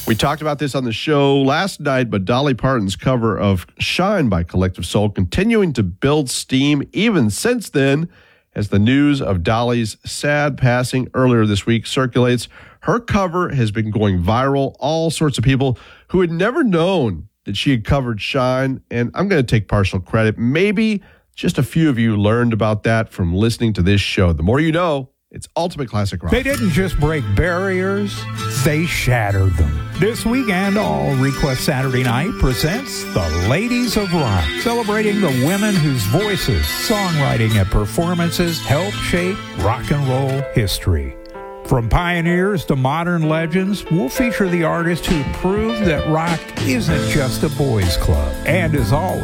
We talked about this on the show last night, but Dolly Parton's cover of Shine by Collective Soul continuing to build steam even since then as the news of Dolly's sad passing earlier this week circulates. Her cover has been going viral. All sorts of people who had never known that she had covered Shine, and I'm going to take partial credit. Maybe just a few of you learned about that from listening to this show. The more you know, it's Ultimate Classic Rock. They didn't just break barriers, they shattered them. This weekend, All Request Saturday Night presents the Ladies of Rock, celebrating the women whose voices, songwriting, and performances helped shape rock and roll history. From pioneers to modern legends, we'll feature the artists who proved that rock isn't just a boys' club. And as always,